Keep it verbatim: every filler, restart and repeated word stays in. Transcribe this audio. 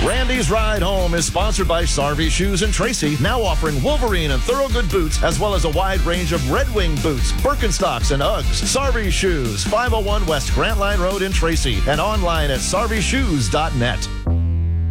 Randy's Ride Home is sponsored by Sarvey Shoes in Tracy, now offering Wolverine and Thorogood boots, as well as a wide range of Red Wing boots, Birkenstocks, and Uggs. Sarvey Shoes, five oh one West Grant Line Road in Tracy, and online at sarvey shoes dot net.